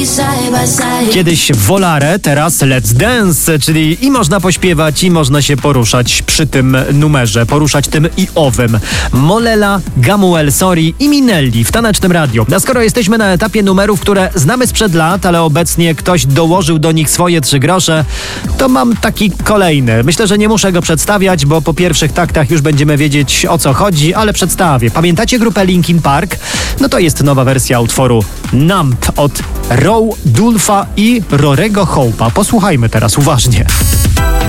Kiedyś Volare, teraz Let's Dance, czyli i można pośpiewać, i można się poruszać przy tym numerze, poruszać tym i owym. Molela, Gamuel Sori i Minelli w Tanecznym Radiu. A skoro jesteśmy na etapie numerów, które znamy sprzed lat, ale obecnie ktoś dołożył do nich swoje 3 grosze, to mam taki kolejny. Myślę, że nie muszę go przedstawiać, bo po pierwszych taktach już będziemy wiedzieć, o co chodzi, ale przedstawię. Pamiętacie grupę Linkin Park? No to jest nowa wersja utworu Numb od Row Dulfa i Rorego Hope'a. Posłuchajmy teraz uważnie.